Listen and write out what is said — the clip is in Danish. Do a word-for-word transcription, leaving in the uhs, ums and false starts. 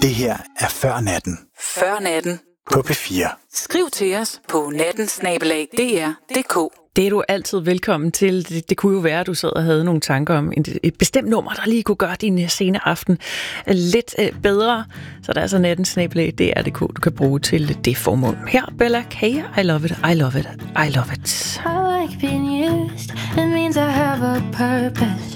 Det her er Før Natten Før Natten på P fire. Skriv til os på natten snabel-a d r punktum d k. Det er du altid velkommen til. Det, det kunne jo være, at du sad og havde nogle tanker om et, et bestemt nummer, der lige kunne gøre din sene aften lidt øh, bedre. Så der er altså natten snabel-a d r punktum d k, du kan bruge til det formål. Her, Bella Kaya, I love it, I love it, I love it. I like being used, it means I have a purpose.